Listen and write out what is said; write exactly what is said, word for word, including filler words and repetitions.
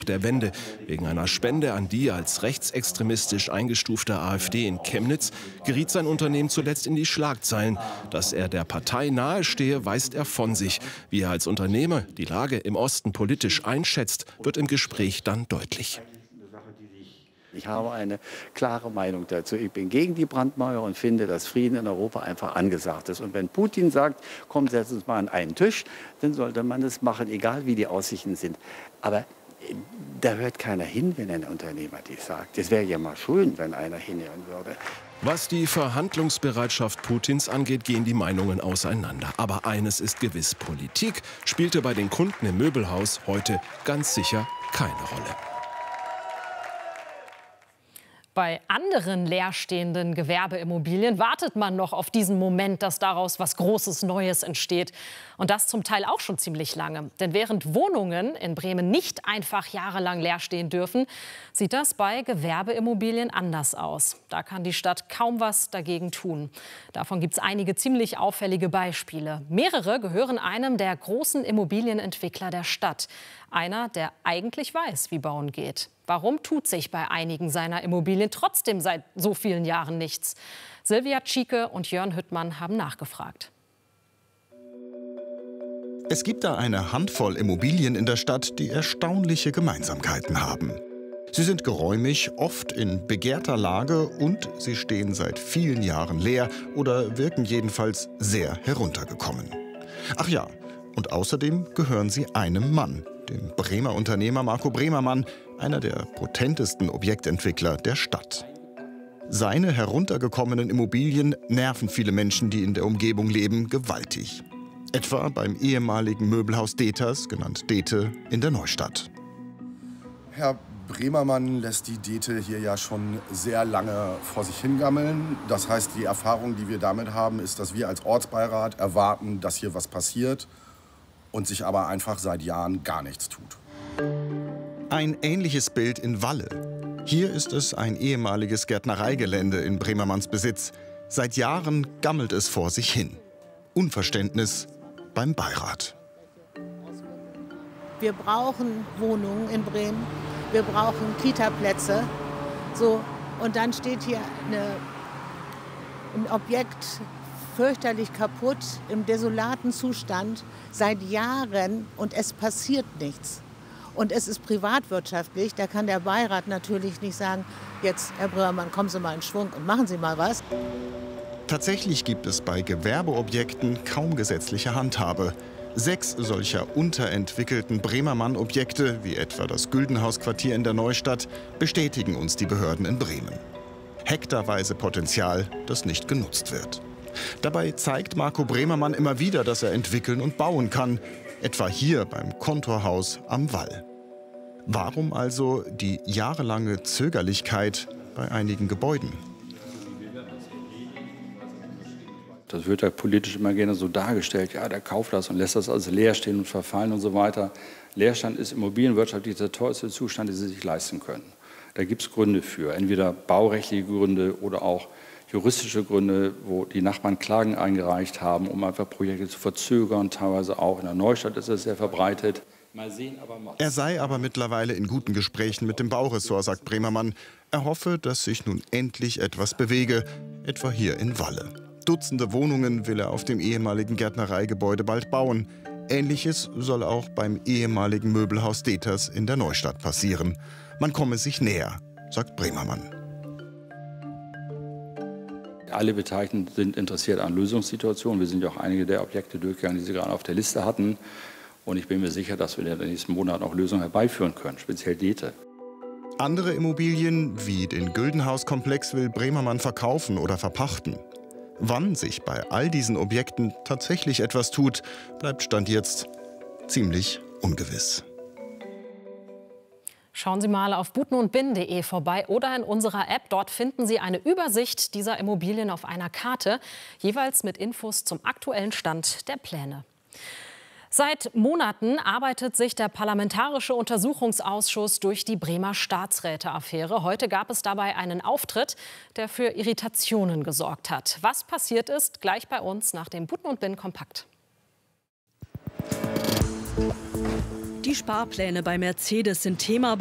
der Wende. Wegen einer Spende an die als rechtsextremistisch eingestufte AfD in Chemnitz geriet sein Unternehmen zuletzt in die Schlagzeilen. Dass er der Partei nahestehe, weist er von sich. Wie er als Unternehmer die Lage im Osten politisch einschätzt, wird im Gespräch dann deutlich. Ich habe eine klare Meinung dazu. Ich bin gegen die Brandmauer und finde, dass Frieden in Europa einfach angesagt ist. Und wenn Putin sagt, komm, setz uns mal an einen Tisch, dann sollte man das machen, egal wie die Aussichten sind. Aber da hört keiner hin, wenn ein Unternehmer dies sagt. Es wäre ja mal schön, wenn einer hinhören würde. Was die Verhandlungsbereitschaft Putins angeht, gehen die Meinungen auseinander. Aber eines ist gewiss: Politik spielte bei den Kunden im Möbelhaus heute ganz sicher keine Rolle. Bei anderen leerstehenden Gewerbeimmobilien wartet man noch auf diesen Moment, dass daraus was Großes Neues entsteht. Und das zum Teil auch schon ziemlich lange. Denn während Wohnungen in Bremen nicht einfach jahrelang leer stehen dürfen, sieht das bei Gewerbeimmobilien anders aus. Da kann die Stadt kaum was dagegen tun. Davon gibt es einige ziemlich auffällige Beispiele. Mehrere gehören einem der großen Immobilienentwickler der Stadt. Einer, der eigentlich weiß, wie Bauen geht. Warum tut sich bei einigen seiner Immobilien trotzdem seit so vielen Jahren nichts? Silvia Tschike und Jörn Hüttmann haben nachgefragt. Es gibt da eine Handvoll Immobilien in der Stadt, die erstaunliche Gemeinsamkeiten haben. Sie sind geräumig, oft in begehrter Lage und sie stehen seit vielen Jahren leer oder wirken jedenfalls sehr heruntergekommen. Ach ja, und außerdem gehören sie einem Mann, dem Bremer Unternehmer Marco Bremermann, einer der potentesten Objektentwickler der Stadt. Seine heruntergekommenen Immobilien nerven viele Menschen, die in der Umgebung leben, gewaltig. Etwa beim ehemaligen Möbelhaus Deters, genannt Dete, in der Neustadt. Herr Bremermann lässt die Dete hier ja schon sehr lange vor sich hingammeln. Das heißt, die Erfahrung, die wir damit haben, ist, dass wir als Ortsbeirat erwarten, dass hier was passiert und sich aber einfach seit Jahren gar nichts tut. Ein ähnliches Bild in Walle. Hier ist es ein ehemaliges Gärtnereigelände in Bremermanns Besitz. Seit Jahren gammelt es vor sich hin. Unverständnis beim Beirat. Wir brauchen Wohnungen in Bremen, wir brauchen Kita-Plätze. So, und dann steht hier eine, ein Objekt fürchterlich kaputt, im desolaten Zustand, seit Jahren, und es passiert nichts. Und es ist privatwirtschaftlich, da kann der Beirat natürlich nicht sagen, jetzt, Herr Bremermann, kommen Sie mal in Schwung und machen Sie mal was. Tatsächlich gibt es bei Gewerbeobjekten kaum gesetzliche Handhabe. Sechs solcher unterentwickelten Bremermann-Objekte, wie etwa das Güldenhaus-Quartier in der Neustadt, bestätigen uns die Behörden in Bremen. Hektarweise Potenzial, das nicht genutzt wird. Dabei zeigt Marco Bremermann immer wieder, dass er entwickeln und bauen kann, etwa hier beim Kontorhaus am Wall. Warum also die jahrelange Zögerlichkeit bei einigen Gebäuden? Das wird ja politisch immer gerne so dargestellt, ja, der kauft das und lässt das also leer stehen und verfallen und so weiter. Leerstand ist immobilienwirtschaftlich der teuerste Zustand, den Sie sich leisten können. Da gibt es Gründe für, entweder baurechtliche Gründe oder auch juristische Gründe, wo die Nachbarn Klagen eingereicht haben, um einfach Projekte zu verzögern. Teilweise auch in der Neustadt ist es sehr verbreitet. Mal sehen, aber mal. Er sei aber mittlerweile in guten Gesprächen mit dem Bauressort, sagt Bremermann. Er hoffe, dass sich nun endlich etwas bewege, etwa hier in Walle. Dutzende Wohnungen will er auf dem ehemaligen Gärtnereigebäude bald bauen. Ähnliches soll auch beim ehemaligen Möbelhaus Deters in der Neustadt passieren. Man komme sich näher, sagt Bremermann. Alle Beteiligten sind interessiert an Lösungssituationen. Wir sind ja auch einige der Objekte durchgegangen, die Sie gerade auf der Liste hatten. Und ich bin mir sicher, dass wir in den nächsten Monaten auch Lösungen herbeiführen können, speziell Dete. Andere Immobilien, wie den Güldenhauskomplex, will Bremermann verkaufen oder verpachten. Wann sich bei all diesen Objekten tatsächlich etwas tut, bleibt Stand jetzt ziemlich ungewiss. Schauen Sie mal auf buten und bin punkt de vorbei oder in unserer App. Dort finden Sie eine Übersicht dieser Immobilien auf einer Karte, jeweils mit Infos zum aktuellen Stand der Pläne. Seit Monaten arbeitet sich der Parlamentarische Untersuchungsausschuss durch die Bremer Staatsräte-Affäre. Heute gab es dabei einen Auftritt, der für Irritationen gesorgt hat. Was passiert ist, gleich bei uns nach dem Buten und Bin Kompakt. Die Sparpläne bei Mercedes sind Thema.